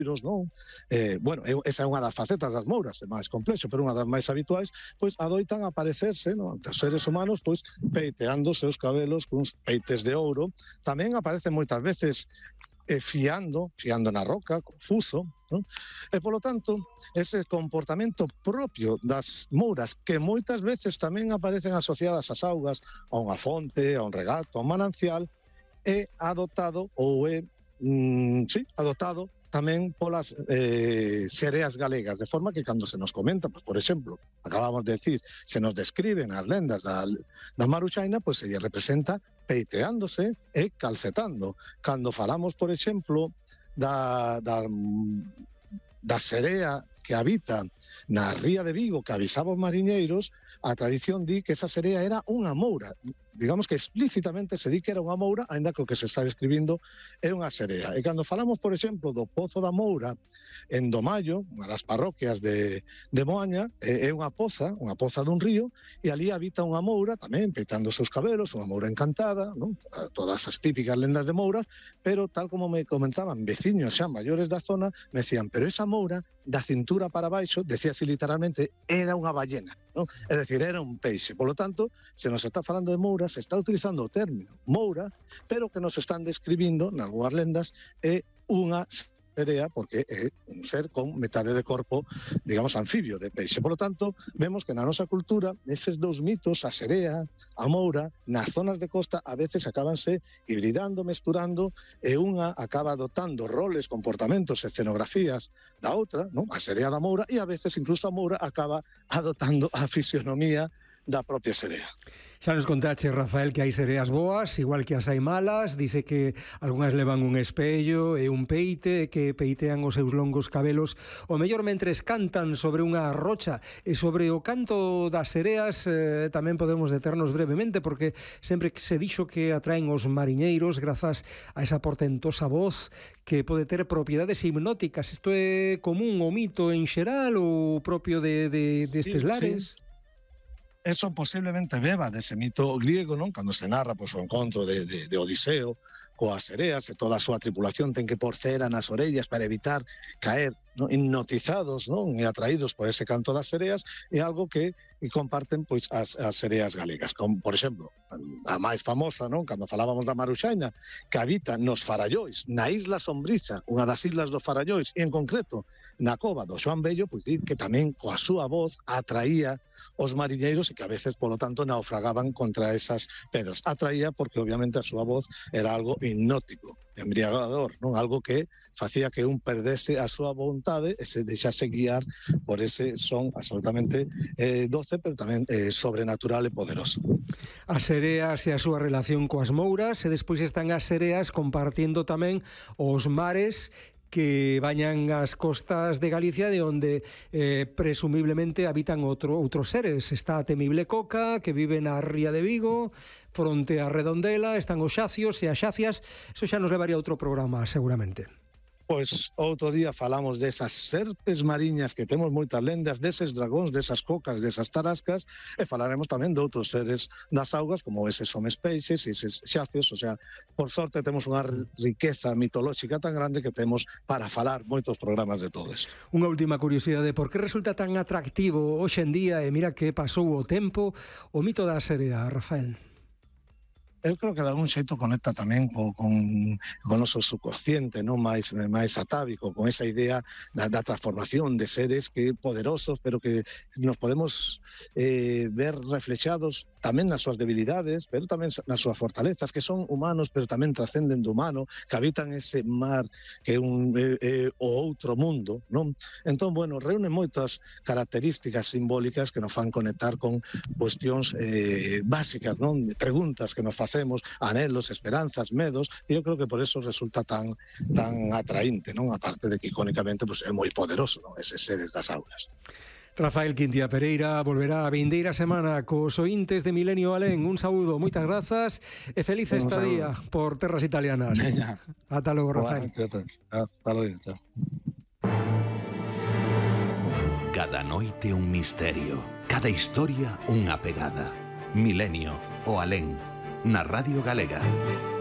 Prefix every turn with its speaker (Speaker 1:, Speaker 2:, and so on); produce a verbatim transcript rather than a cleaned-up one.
Speaker 1: non? Eh, bueno, esa é unha das facetas das mouras, é máis complexo, pero unha das máis habituais, pois adoitan aparecerse, non? Os seres humanos, pois, peiteando seus cabelos cuns peites de ouro. Tamén aparecen moitas veces eh, fiando, fiando na roca, confuso, non? E, polo tanto, ese comportamento propio das mouras, que moitas veces tamén aparecen asociadas ás augas, a unha fonte, a un regato, a un manancial, é adoptado ou é, mm, sí, adoptado tamén polas eh, sereas galegas, de forma que cando se nos comenta, pues, por exemplo, acabamos de decir, se nos describen as lendas da, da Maruxaina, pues se lle representa peiteándose e calcetando. Cando falamos, por exemplo, da, da, da serea que habita na ría de Vigo, que avisaba os mariñeiros, a tradición di que esa serea era unha moura. Digamos que explícitamente se di que era unha moura, aínda que o que se está describindo é unha serea. E cando falamos, por exemplo, do Pozo da Moura en Domallo, unha das parroquias de, de Moaña, é unha poza, unha poza dun río, e ali habita unha moura, tamén peitando os seus cabelos, unha moura encantada, non? Todas as típicas lendas de mouras, pero tal como me comentaban veciños xa maiores da zona, me decían, pero esa moura, da cintura para baixo, decíase literalmente, era unha ballena, non? É dicir, era un peixe. Por lo tanto, se nos está falando de moura, se está utilizando o término moura, pero que nos están describindo, nalgúas lendas, é unha serea, porque é un ser con metade de corpo, digamos, anfibio de peixe. Por lo tanto, vemos que na nosa cultura, eses dous mitos, a serea, a moura, nas zonas de costa, a veces acabanse hibridando, mesturando, e unha acaba adoptando roles, comportamentos, escenografías da outra, non? A serea da moura, e a veces incluso a moura acaba adoptando a fisionomía da propia serea.
Speaker 2: Xa nos contache, Rafael, que hai sereas boas, igual que as hai malas, dice que algunhas levan un espello e un peite, que peitean os seus longos cabelos, o mellor mentres cantan sobre unha rocha. E sobre o canto das sereas eh, tamén podemos deternos brevemente, porque sempre se dixo que atraen os mariñeiros grazas a esa portentosa voz que pode ter propiedades hipnóticas. Isto é común o mito en xeral ou propio de, de, destes
Speaker 1: sí,
Speaker 2: lares?
Speaker 1: Sí. Eso posiblemente beba dese mito griego, non? Cando se narra, pois, o encontro de, de, de Odiseo coas sereas, e toda a súa tripulación ten que por cera nas orellas para evitar caer, non? Hipnotizados, non? E atraídos por ese canto das sereas, é algo que comparten, pois, as, as sereas galegas. Como, por exemplo, a máis famosa, non? Cando falábamos da Maruxaina, que habita nos Farallois, na Isla Sombriza, unha das islas do Farallois, e en concreto na cova do Xoán Bello, pois di que tamén coa súa voz atraía os mariñeiros e que a veces, polo tanto, naufragaban contra esas pedras. Atraía porque, obviamente, a súa voz era algo hipnótico, embriagador, non? Algo que facía que un perdese a súa vontade e se deixase guiar por ese son absolutamente eh, doce, pero tamén eh, sobrenatural e poderoso.
Speaker 2: As sereas e a súa relación coas mouras, e despois están as sereas compartindo tamén os mares que bañan as costas de Galicia, de onde eh, presumiblemente habitan outro, outros seres. Está a temible Coca, que vive na ría de Vigo, fronte a Redondela, están os xacios e as xacias. Eso xa nos levaría a outro programa, seguramente.
Speaker 1: Pois outro día falamos desas serpes mariñas que temos moitas lendas, deses dragóns, desas cocas, desas tarascas, e falaremos tamén de outros seres das augas, como eses homes peixes e eses xacios. O sea, por sorte temos unha riqueza mitolóxica tan grande que temos para falar moitos programas de todo isto.
Speaker 2: Unha última curiosidade, por que resulta tan atractivo hoxe en día, e mira que pasou o tempo, o mito da serea, Rafael?
Speaker 1: Eu creo que de algún xeito conecta tamén co, con, con o noso subconsciente, non máis máis atávico, con esa idea da, da transformación de seres que poderosos, pero que nos podemos eh, ver reflexados tamén nas súas debilidades, pero tamén nas súas fortalezas, que son humanos, pero tamén trascenden do humano, que habitan ese mar que é un, eh, eh, o outro mundo, non? Entón, bueno, reúnen moitas características simbólicas que nos fan conectar con cuestións eh, básicas, non? Preguntas que nos facen Hacemos anhelos, esperanzas, medos, e eu creo que por eso resulta tan tan atraínte, non? Aparte de que icónicamente pues, é moi poderoso, non? Eses seres das augas.
Speaker 2: Rafael Quintía Pereira volverá a vindeira semana cos ointes de Milenio Alén. Un saúdo, moitas grazas e feliz estadía por terras italianas. Veña. Ata logo, Rafael.
Speaker 1: Ata logo, chao.
Speaker 3: Cada noite un misterio, cada historia unha pegada. Milenio o Alén, na Radio Galega.